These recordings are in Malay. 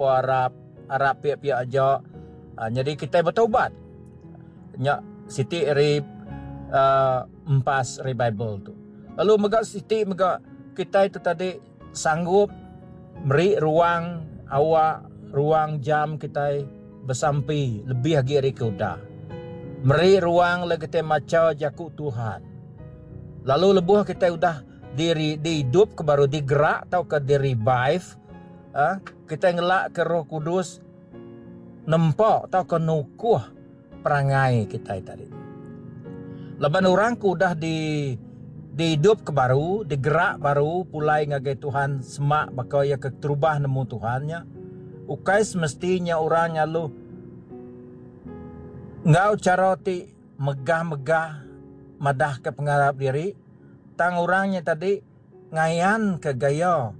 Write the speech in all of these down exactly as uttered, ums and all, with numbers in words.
po Arab, Arab pihak-pihak aja. Uh, jadi kita bertaubat. Nya Siti ri uh, empas revival tu. Lalu mega Siti mega kita itu tadi sanggup beri ruang awak, ruang jam kita bersampai lebih lagi hari keudah. Beri ruang lagi kita maca jaku Tuhan. Lalu lebuh kita udah diri dihidup ke baru digerak atau ke di revive. Uh, kita ngelak ke Roh Kudus nempok atau ke nukuh perangai kita tadi. Leban orang ku dah di dihidup ke baru, digerak baru, pulai ngagai Tuhan semak bakal ya keterubah nemu Tuhannya. Ukai semestinya orangnya lu ngau cara ti megah-megah madah ke pengarap diri. Tang orangnya tadi ngayan ke gaya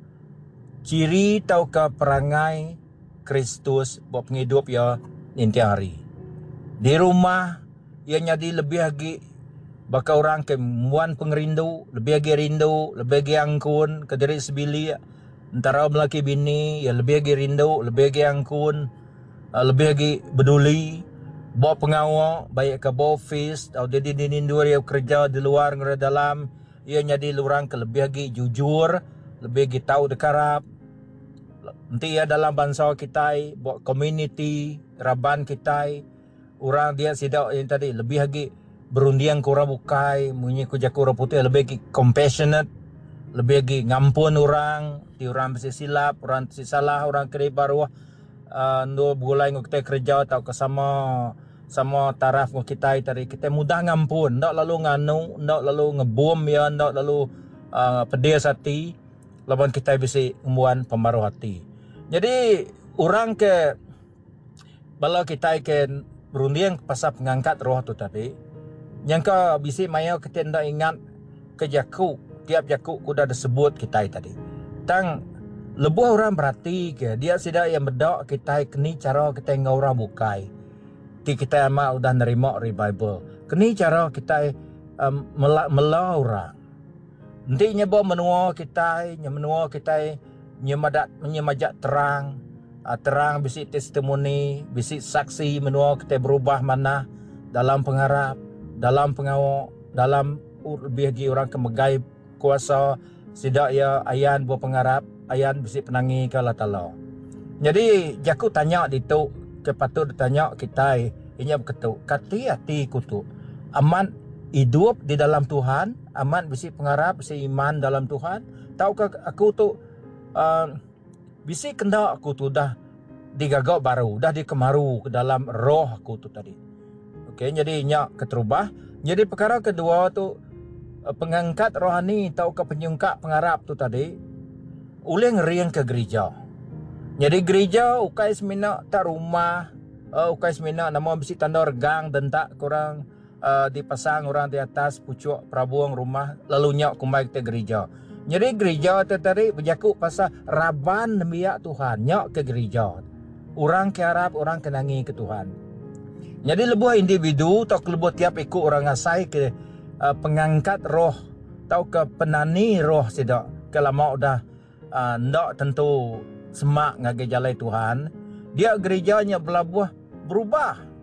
ciri tau ke perangai Kristus buat penghidup ya inti hari. Di rumah ia jadi lebih lagi bakal orang ke muan pengerindu, lebih lagi rindu, lebih lagi angkun ke diri sebili antara melaki bini ya lebih lagi rindu, lebih lagi angkun, lebih lagi peduli, bawa pengawal baik ke office atau jadi dinindu dia kerja di luar ngere dalam, ia jadi orang ke lebih lagi jujur, lebih lagi tahu dekarap. Nanti ya dalam bangsa kita, buat community, raban kita, orang dia sidak yang tadi lebih lagi berundian kurang bukai, munyi kuja kurang putih lebih lagi compassionate, lebih lagi ngampun orang, ti orang mesti silap, orang mesti salah, orang kiri baru uh, ndo bulai ngok kita kerja atau ke sama sama taraf ngok kita tadi kita mudah ngampun, ndak lalu nganu, ndak lalu ngebom ya, ndak lalu uh, pedes hati. Lawan kita bisa umuan pemaruh hati. Jadi orang ke bala kita ke berundian pasal pengangkat roh tu tadi. Yang ke bisa maya kita ndak ingat ke jaku, tiap jaku kuda disebut kita tadi. Tang lebuh orang berarti ke dia tidak yang bedak kita kini cara kita ngau orang bukai. Ti kita amat udah nerima revival. Kini cara kita um, mela, mela orang. Nanti nyebab menua kita, menua kita nyemadat menyemajak terang, uh, terang bisi testimoni, bisi saksi menua kita berubah mana dalam pengharap, dalam pengawal, dalam lebih lagi orang kemegai kuasa sidak ya ayan buat pengharap, ayan bisi penangi kala tala. Jadi jaku tanya ditu kepatut ditanya kita ini berketu kati hati kutu aman hidup di dalam Tuhan, aman bisi pengharap, bisi iman dalam Tuhan. Tahukah aku tu uh, bisi kendak aku tu dah digagak baru, dah dikemaru ke dalam roh aku tu tadi. Okey, jadi nyak keterubah. Jadi perkara kedua tu uh, pengangkat rohani tahukah penyungkak pengharap tu tadi uleng riang ke gereja. Jadi gereja ukai semina tak rumah, uh, ukai semina nama bisi tanda regang dan tak kurang Uh, dipasang orang di atas pucuk prabuang rumah lalu nyak kumai ke gereja. Jadi gereja tadi berjaku pasal raban nemiak Tuhan nyak ke gereja. Orang ke harap orang kenangi ke Tuhan. Jadi lebuh individu atau lebuh tiap ikut orang asai ke uh, pengangkat roh atau ke penani roh sidak kelama udah uh, ndak tentu semak ngagai jalai Tuhan. Dia gerejanya belabuh berubah.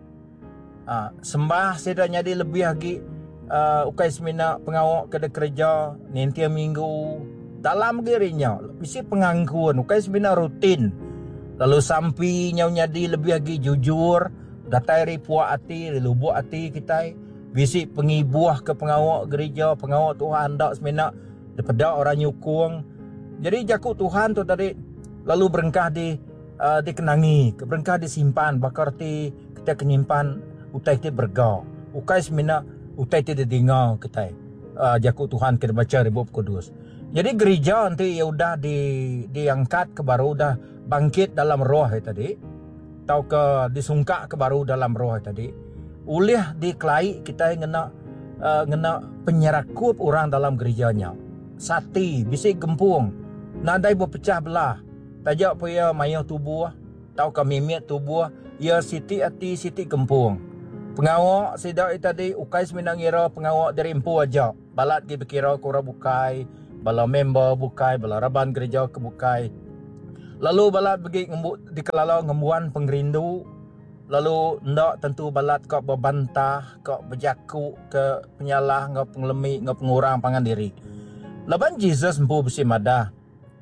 Uh, sembah saya jadi lebih lagi uh, ukai semina pengawak ke kerja nanti minggu dalam dirinya bisi pengangkuan ukai semina rutin lalu sampai nyau jadi lebih lagi jujur datai ripuak hati lubuk hati kita bisi pengibuah ke pengawak gereja pengawak Tuhan dak semina daripada orang nyukung. Jadi jaku Tuhan tu tadi lalu berengkah di uh, dikenangi berengkah disimpan bakar ti kita kenyimpan utai ti bergau ukai semina utai ti dengar kita uh, jaku Tuhan kita baca Ribut Kudus. Jadi gereja nanti ya udah di diangkat ke baru udah bangkit dalam roh ya tadi atau ke disungkak ke baru dalam roh ya tadi ulih dikelai kita ngena uh, ngena penyerakup orang dalam gerejanya sati bisi gempung nadai berpecah belah tajak punya mayang tubuh tau ke mimit tubuh ya siti hati siti gempung. Pengawak sidak tadi ukai semina ngira pengawak dari empu aja. Balat ki berkira kurang bukai, bala member bukai, bala raban gereja ke bukai. Lalu balat pergi ngembu di kelalau ngembuan pengerindu. Lalu ndak tentu balat kau berbantah, kau berjaku ke penyalah, kau pengelemi, kau pengurang pangan diri. Laban Jesus empu besi madah.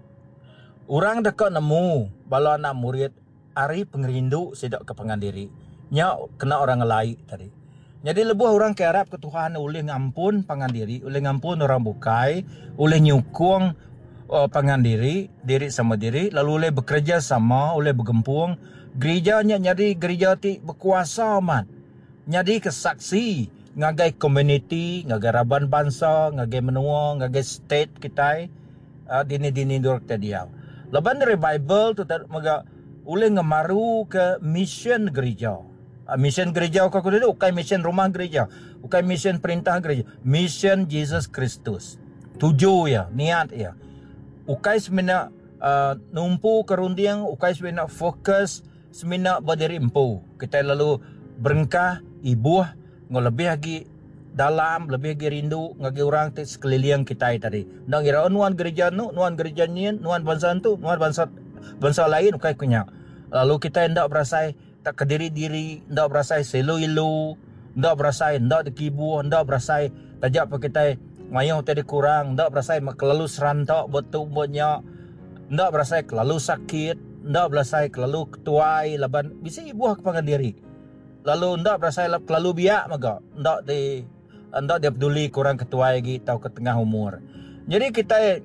Orang dekat nemu bala anak murid ari pengerindu sidak ke pangan diri. Nya kena orang lain tadi. Jadi lebuh orang ke Arab ke Tuhan oleh ngampun pangan diri, oleh ngampun orang bukai, oleh nyukung uh, pangan diri, diri sama diri, lalu oleh bekerja sama, oleh bergempung. Gerejanya jadi gereja ti berkuasa man. Jadi kesaksi ngagai community, ngagai raban bangsa, ngagai menua, ngagai state kita uh, dini-dini dur kita dia. Leban revival tu tak maga oleh ngemaru ke mission gereja. Uh, mission gereja kau kudu ukai mission rumah gereja, ukai mission perintah gereja, mission Jesus Kristus. Tuju ya, niat ya. Ukai semena uh, numpu kerundiang, ukai semena fokus semina berdiri empu. Kita lalu berengkah, ibuh, ngau lebih lagi dalam, lebih lagi rindu, ngagi orang di sekeliling kita tadi. Nang kira nuan gereja nu, nuan gereja nien, nuan bangsa tu, nuan bangsa bangsa lain, ukai kunyak. Lalu kita hendak berasai tak kediri diri, hendak berasai selu-ilu, hendak berasai, hendak dikibu, hendak berasai tajak pa kita mayuh tadi kurang, hendak berasai kelalu serantak betul banyak, hendak berasai kelalu sakit, ndak berasai kelalu ketuai laban bisa ibuah kepangan diri. Lalu ndak berasai kelalu biak maga. Ndak di ndak dia peduli kurang ketuai lagi tau ke tengah umur. Jadi kita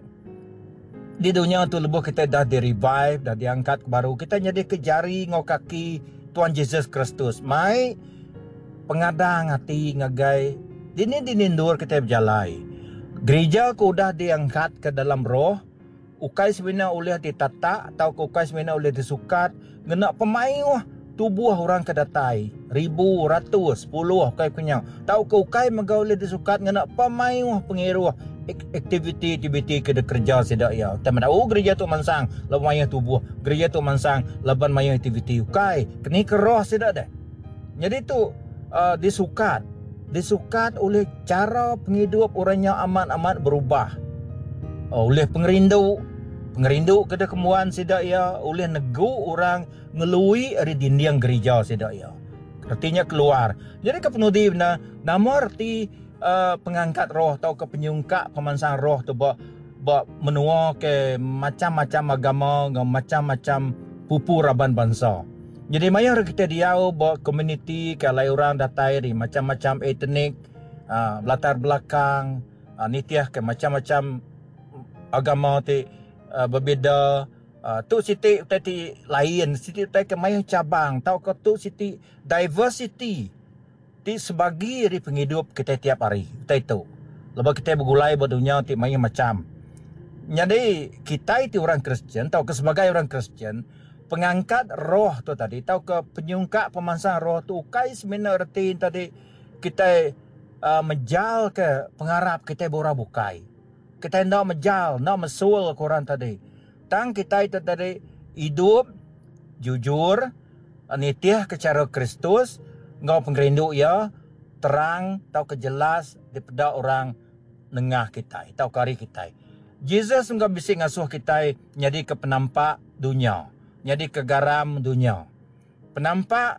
di dunia tu lebuh kita dah di revive, dah diangkat ke baru. Kita jadi kejari ngau kaki Tuhan Yesus Kristus. Mai pengadang hati ngagai dini dinindur kita berjalai. Gereja ku dah diangkat ke dalam roh. Ukai sebenarnya oleh ditata atau ukai sebenarnya oleh disukat ngena pemain tubuh orang kedatai ribu ratus puluh ukai punya tahu ke ukai maga oleh disukat ngena pemain pengiru aktiviti aktiviti ke kerja sedak ya teman oh gereja tu mansang laban mayah tubuh gereja tu mansang laban mayah aktiviti ukai kini keroh sedak dah. Jadi tu uh, disukat disukat oleh cara penghidup orangnya amat-amat berubah. Oh, oleh pengerindu pengerindu kada kemuan sedak ya oleh nego orang ngelui dari dinding gereja sedak ya artinya keluar. Jadi kepenudi na nama arti uh, pengangkat roh atau ke penyungkak pemansang roh tu ba, ba menua ke macam-macam agama ngam macam-macam pupu raban bangsa. Jadi mayar kita diau ba community kalai orang datai dari macam-macam etnik uh, latar belakang uh, nitiah ke macam-macam agama ti uh, berbeza. Uh, tu siti tadi lain, siti tadi kemai cabang. Tahu ke tu siti diversity ti sebagi dari penghidup kita tiap hari. Kita itu. Lepas kita bergulai berdunia ti mai macam. Jadi kita itu orang Kristian, tahu ke sebagai orang Kristian, pengangkat roh tu tadi, tahu ke penyungkak pemansang roh tu kai semena erti tadi kita uh, menjal ke pengharap kita bora bukai. Kita hendak menjal, nak mesul Quran tadi. Tang kita itu tadi hidup jujur, nitiah ke cara Kristus, ngau pengerindu ya, terang, tahu kejelas daripada orang nengah kita, tahu kari kita. Jesus engkau bisa ngasuh kita jadi ke penampak dunia, jadi ke garam dunia. Penampak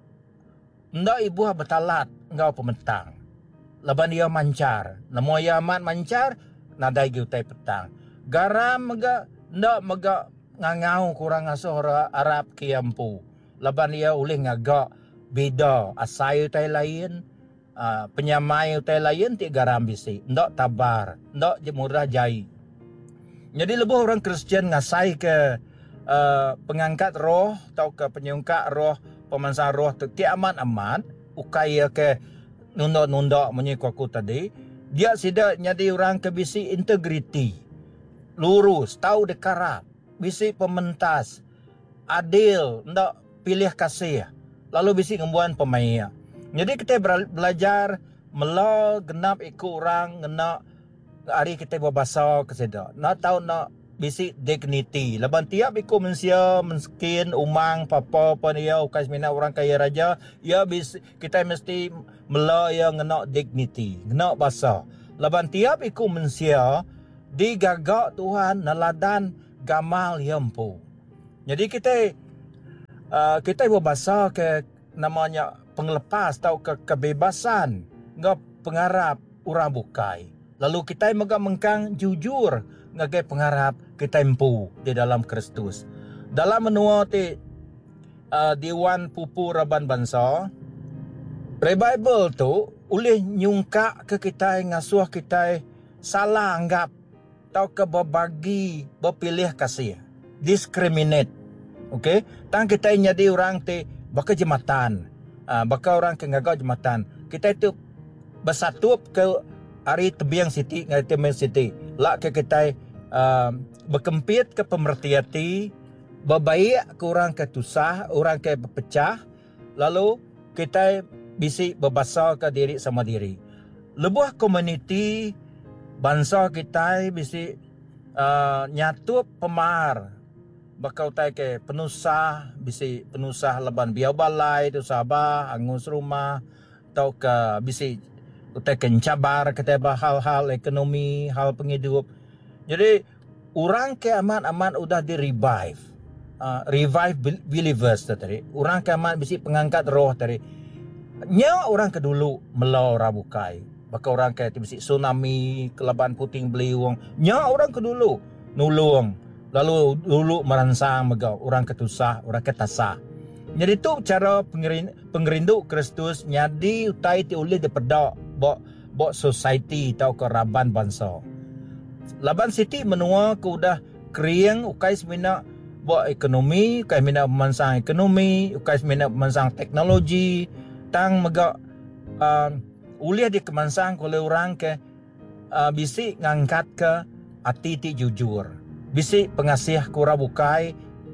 ndak ibu betalat engkau pemetang. Laban dia mancar, namo ya amat mancar, nadai giutai petang. Garam mega ndak mega ngangau kurang asuh Arab kiampu. Laban dia oleh ngagak beda asai utai lain, uh, penyamai utai lain ti garam bisi. Ndak tabar, ndak murah jai. Jadi lebih orang Kristian ngasai ke uh, pengangkat roh atau ke penyungkak roh, pemansang roh tu ti amat-amat ukai ke nunda-nunda menyikuku tadi. Dia tidak jadi orang ke bisi integriti. Lurus, tahu dekarap, bisi pementas, adil, ndak pilih kasih. Lalu bisi ngembuan pemain. Jadi kita belajar melo genap ikut orang ngena hari kita berbahasa keseda. Nak tahu nak bisi dignity. Laban tiap ikut manusia miskin, umang, papa pun dia ukas mina orang kaya raja, ya bisi kita mesti melo yang ngena dignity, ngena bahasa. Laban tiap ikut manusia digagak Tuhan naladan gamal yampu. Jadi kita uh, kita berbahasa ke namanya penglepas atau ke kebebasan ngap pengharap orang bukai. Lalu kita megak mengkang jujur ngagai pengharap kita empu di dalam Kristus. Dalam menua ti uh, Dewan Pupu Raban Bangsa, revival tu oleh nyungka ke kita ngasuh kita salah anggap atau ke berbagi berpilih kasih, discriminate. Okey, tang kita jadi orang ti baka jematan, uh, baka orang ke ngagau jematan. Kita itu bersatu ke hari tebiang siti ngai temen siti. Lak ke kita uh, berkempit ke pemerhati, berbaik ke orang ke tusah, orang ke berpecah, lalu kita bisi berbahasa ke diri sama diri. Lebuh komuniti bangsa kita bisi uh, nyatu pemar bakau tai ke penusah bisi penusah leban biau balai tu sabah angus rumah atau ke bisi utai kencabar keteba hal-hal ekonomi, hal penghidup. Jadi orang ke aman-aman udah di revive. Uh, revive believers tadi. Orang ke aman bisi pengangkat roh tadi. Nya orang ke dulu melau rabukai. Baka orang ke bisi tsunami, kelaban puting beliung. Nya orang ke dulu nulung. Lalu dulu meransang megau orang ketusah, orang ketasa. Jadi tu cara pengerindu Kristus nyadi utai ti ulih dipedak bok bok society tau ke Raban Bangsa. Laban Siti menua ku udah kering ukai semina bok ekonomi, ukai semina pemansang ekonomi, ukai semina pemansang teknologi, tang megak uh, ulih di kemansang oleh orang ke uh, bisi ngangkat ke ati ti jujur. Bisi pengasih kura bukai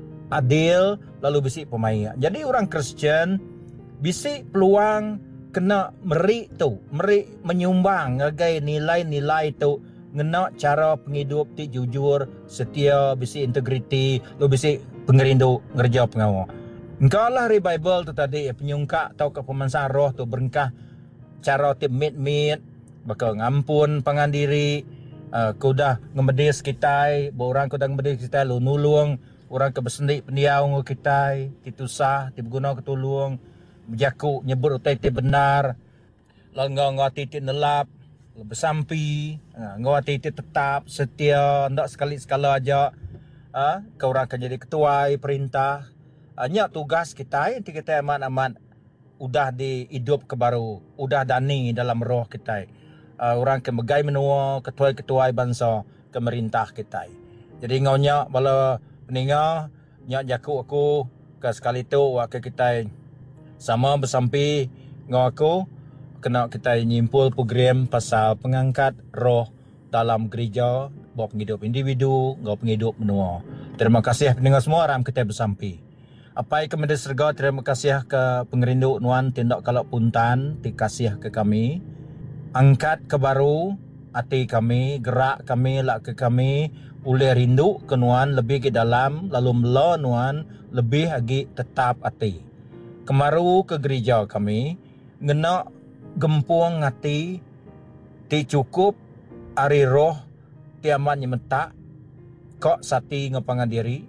adil, lalu bisi pemaya. Jadi orang Kristian bisi peluang kena meri tu, meri menyumbang ngagai nilai-nilai tu, ngena cara penghidup ti jujur, setia, bisi integriti, lalu bisi pengerindu ngerja pengawa. Engkau lah revival tu tadi penyungka atau ke pemansang roh tu berengkah cara ti mit-mit, bakal ngampun pangandiri. Uh, kau dah ngemedis kita, orang kau dah ngemedis kita, lu nulung orang ke bersendik pendiau ngau kita, titusah, tibguna ketulung, berjaku nyebut utai ti benar, lalu ngau ngau ti ti nelap, bersampi, uh, ngau ti ti tetap, setia, ndak sekali-sekala aja, uh, kau orang akan jadi ketua perintah, uh, nyak tugas kita, nanti kita aman-aman, udah di hidup ke baru, udah dani dalam roh kita. Uh, orang ke megai menua ketua-ketua bangsa ke merintah kita. Jadi ngaunya bala peninga nyak jaku aku ke sekali tu wak kita sama bersampi ngau aku kena kita nyimpul program pasal pengangkat roh dalam gereja bawa penghidup individu, ngau penghidup menua. Terima kasih pendengar semua ram kita bersampi. Apa yang kemudian serga terima kasih ke pengerindu nuan tindak kalak puntan dikasih ke kami. Angkat ke baru hati kami, gerak kami, lak ke kami, oleh rindu ke nuan lebih ke dalam, lalu mela nuan lebih lagi tetap hati. Kemaru ke gereja kami, ngena gempuang hati, ti cukup ari roh, ti aman nyemetak, kok sati ngepangan diri,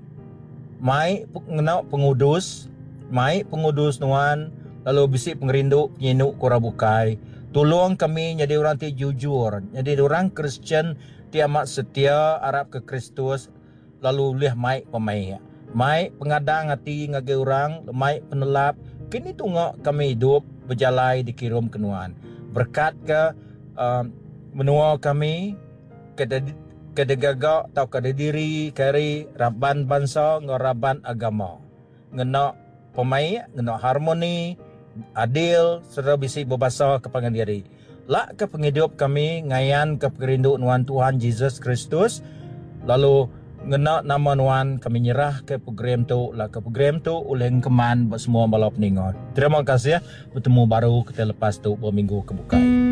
mai ngena pengudus, mai pengudus nuan, lalu bisi pengerindu penyinuk kurabukai. Tolong kami jadi orang ti jujur, jadi orang Kristian ti amat setia arab ke Kristus, lalu leh mai pemai, mai pengadang hati ngagai orang, mai penelap. Kini tunggu kami hidup berjalai dikirim kenuan. Berkat ke uh, menua kami kedegagak atau kediri kari Raban Bangsa ngau Raban agama. Ngena pemai, ngena harmoni, adil, serta bisi berbahasa kepangan diri. Lak ke penghidup kami ngayan ke perindu nuan Tuhan Yesus Kristus. Lalu ngena nama nuan kami nyerah ke program tu, lak ke program tu oleh keman buat semua bala peningat. Terima kasih ya. Bertemu baru kita lepas tu berminggu kebukai.